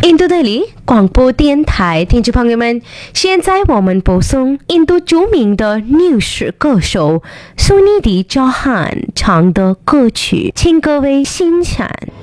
印度德里广播电台听众朋友们，现在我们播送印度著名的女士歌手苏尼迪·乔汉唱的歌曲，请各位欣赏。